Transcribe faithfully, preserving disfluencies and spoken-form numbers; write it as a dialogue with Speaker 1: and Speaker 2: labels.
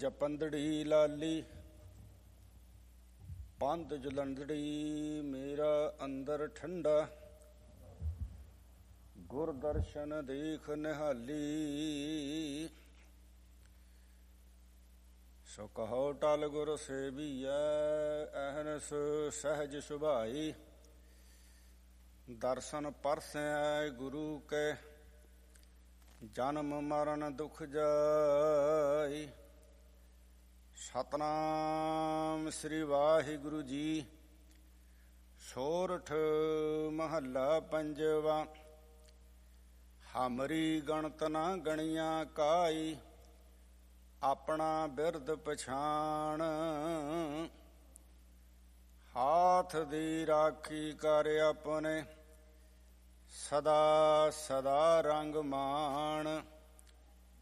Speaker 1: ਜਪੰਦੜੀ ਲਾਲੀ ਪੰਧ ਜਲੰਧੜੀ, ਮੇਰਾ ਅੰਦਰ ਠੰਡਾ ਗੁਰ ਦਰਸ਼ਨ ਦੇਖ ਨਿਹਾਲੀ। ਸੋ ਕਹੋ ਟਲ ਗੁਰ ਸੇਵੀਐ, ਅਹਨਸ ਸਹਿਜ ਸੁਭਾਈ। ਦਰਸ਼ਨ ਪਰਸੈ ਗੁਰੂ ਕੇ, ਜਨਮ ਮਰਨ ਦੁਖ ਜਾਈ। ਸਤਨਾਮ ਸ੍ਰੀ ਵਾਹਿਗੁਰੂ ਜੀ। ਸੋਰਠ ਮਹੱਲਾ ਪੰਜਵਾ। ਹਮਰੀ ਗਣਤ ਨਾ ਗਣੀਆਂ ਕਾਈ, ਆਪਣਾ ਬਿਰਦ ਪਛਾਣ। ਹਾਥ ਦੀ ਰਾਖੀ ਕਰ ਆਪਣੇ, ਸਦਾ ਸਦਾ ਰੰਗ ਮਾਣ।